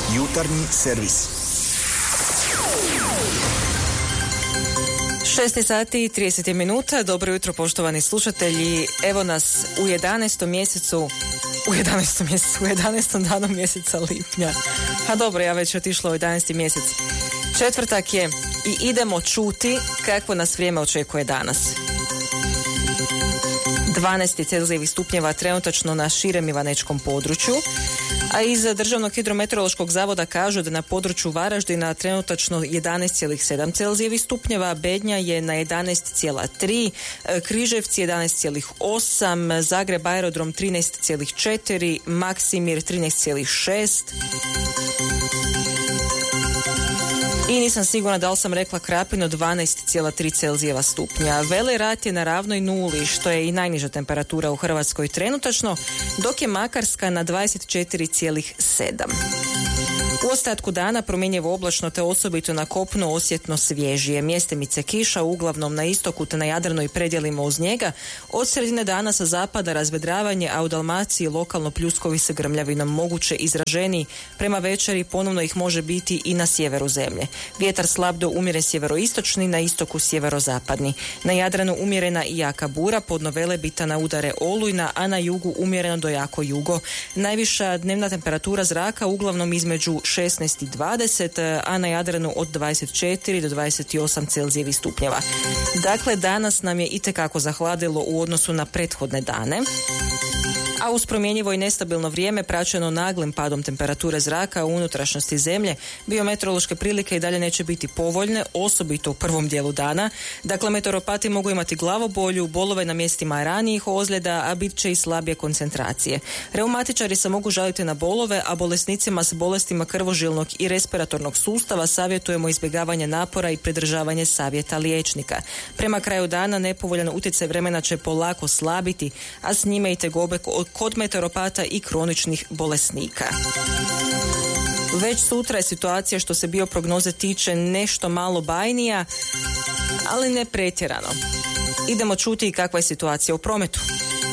Jutarnji servis. 6 sati i 30 minuta. Dobro jutro, poštovani slušatelji. Evo nas u 11. mjesecu, u 11. danu mjeseca lipnja. A dobro, ja već otišla u 11. mjesec. Četvrtak je i idemo čuti kakvo nas vrijeme očekuje danas. 12 celzijevih stupnjeva trenutačno na širem ivanečkom području, a iz Državnog hidrometeorološkog zavoda kažu da na području Varaždina trenutačno 11,7 celzijevih stupnjeva, Bednja je na 11,3, Križevci 11,8, Zagreb aerodrom 13,4, Maksimir 13,6. I nisam sigurna da li sam rekla Krapino 12,3 celzijeva stupnja. Velerat je na ravnoj nuli, što je i najniža temperatura u Hrvatskoj trenutačno, dok je Makarska na 24,7. U ostatku dana promjenjivo oblačno te osobito na kopnu osjetno svježije. Mjestimice kiša, uglavnom na istoku te na Jadranu i predjelima uz njega. Od sredine dana sa zapada razvedravanje, a u Dalmaciji lokalno pljuskovi sa grmljavinom moguće izraženiji. Prema večeri ponovno ih može biti i na sjeveru zemlje. Vjetar slab do umjeren sjeveroistočni, na istoku sjeverozapadni. Na Jadranu umjerena i jaka bura, podno Velebita na udare olujna, a na jugu umjereno do jako jugo. Najviša dnevna temperatura zraka uglavnom između 16 i 20, a na Jadranu od 24 do 28 celzijevih stupnjeva. Dakle, danas nam je itekako zahladilo u odnosu na prethodne dane, a uz promjenjivo i nestabilno vrijeme praćeno naglim padom temperature zraka u unutrašnjosti zemlje, biometeorološke prilike i dalje neće biti povoljne, osobito u prvom dijelu dana. Dakle, meteoropati mogu imati glavobolju, bolove na mjestima ranijih ozljeda, a bit će i slabije koncentracije. Reumatičari se mogu žaliti na bolove, a bolesnicima s bolestima krvožilnog i respiratornog sustava savjetujemo izbjegavanje napora i pridržavanje savjeta liječnika. Prema kraju dana nepovoljan utjecaj vremena će polako slabiti, a s njime i tegobe kod meteoropata i kroničnih bolesnika. Već sutra je situacija što se bioprognoze tiče nešto malo bajnija, ali ne pretjerano. Idemo čuti kakva je situacija u prometu.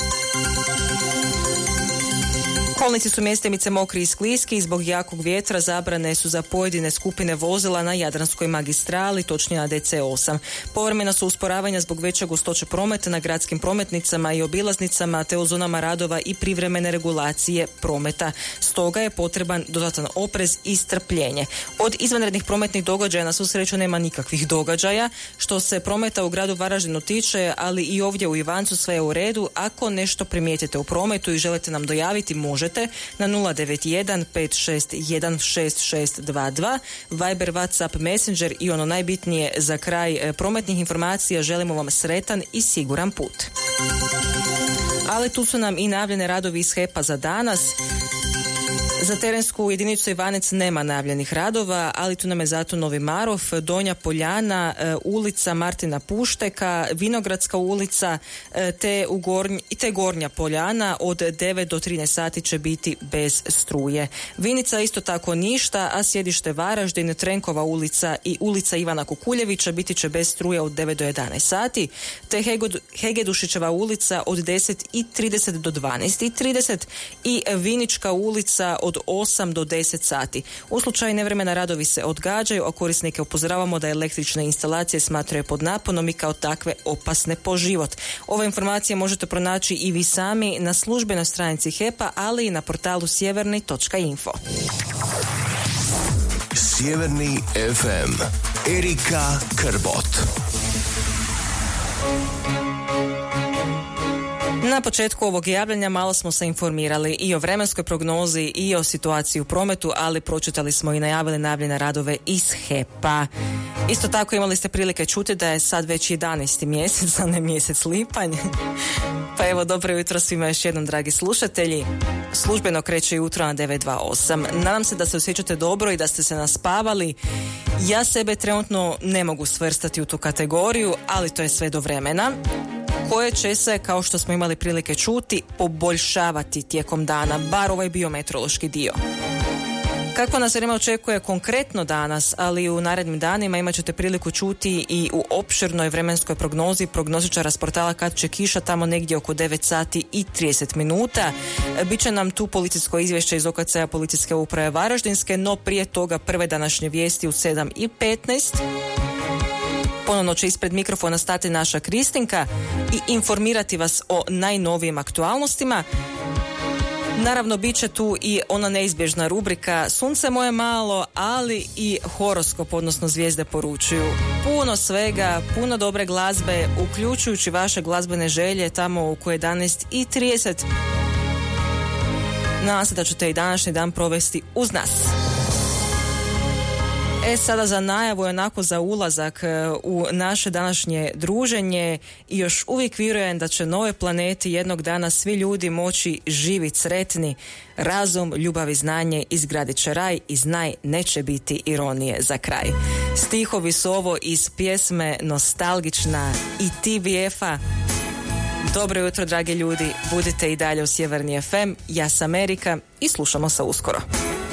Kolnici su mjestimice mokri i skliski i zbog jakog vjetra zabrane su za pojedine skupine vozila na Jadranskoj magistrali, točnije na DC8. Povremeno su usporavanja zbog veće gustoće prometa na gradskim prometnicama i obilaznicama te u zonama radova i privremene regulacije prometa. Stoga je potreban dodatan oprez i strpljenje. Od izvanrednih prometnih događaja na svu sreću nema nikakvih događaja. Što se prometa u gradu Varaždinu tiče, ali i ovdje u Ivancu sve je u redu. Ako nešto primijetite u prometu i želite nam dojaviti, možete na 091 561 6622, Viber, WhatsApp, Messenger i ono najbitnije za kraj prometnih informacija, želimo vam sretan i siguran put. Ali tu su nam i najavljene radovi iz HEP-a za danas. Za terensku jedinicu Ivanec nema najavljenih radova, ali tu nam je zato Novi Marof, Donja Poljana, ulica Martina Pušteka, Vinogradska ulica te Gornja Poljana od 9 do 13 sati će biti bez struje. Vinica isto tako ništa, a sjedište Varaždin, Trenkova ulica i ulica Ivana Kukuljevića biti će bez struje od 9 do 11 sati, te Hegedušićeva ulica od 10:30 do 12:30 i Vinička ulica od 8 do 10 sati. U slučaju nevremena radovi se odgađaju, a korisnike upozoravamo da električne instalacije smatraju pod naponom i kao takve opasne po život. Ove informacije možete pronaći i vi sami na službenoj stranici HEP-a, ali i na portalu sjeverni.info. Sjeverni FM. Erika Krbot. Na početku ovog javljanja malo smo se informirali i o vremenskoj prognozi i o situaciji u prometu, ali pročitali smo i najavili najavljene radove iz HEP-a. Isto tako imali ste prilike čuti da je sad već 11. mjesec, a ne mjesec lipanj. Pa evo, dobro jutro svima još jednom, dragi slušatelji. Službeno kreće jutro na 928. Nadam se da se osjećate dobro i da ste se naspavali. Ja sebe trenutno ne mogu svrstati u tu kategoriju, ali to je sve do vremena, koje će se, kao što smo imali prilike čuti, poboljšavati tijekom dana, bar ovaj biometeorološki dio. Kako nas vrijeme očekuje konkretno danas, ali i u narednim danima imat ćete priliku čuti i u opširnoj vremenskoj prognozi prognozičara s portala Kad će kiša, tamo negdje oko 9 sati i 30 minuta. Biće nam tu policijsko izvješće iz OKC-a Policijske uprave Varaždinske, no prije toga prve današnje vijesti u 7:15. Ponovno će ispred mikrofona stati naša Kristinka i informirati vas o najnovijim aktualnostima. Naravno, bit će tu i ona neizbježna rubrika Sunce moje malo, ali i horoskop, odnosno zvijezde poručuju. Puno svega, puno dobre glazbe, uključujući vaše glazbene želje tamo oko 11:30. Nadam se da ćete i današnji dan provesti uz nas. Sada za najavu i onako za ulazak u naše današnje druženje i još uvijek vjerujem da će na ovoj planeti jednog dana svi ljudi moći živjeti sretni. Razum, ljubav i znanje izgradit će raj i znaj neće biti ironije za kraj. Stihovi su ovo iz pjesme Nostalgična i TBF-a. Dobro jutro, dragi ljudi, budite i dalje u Sjeverni FM. Ja sam Erika i slušamo se uskoro.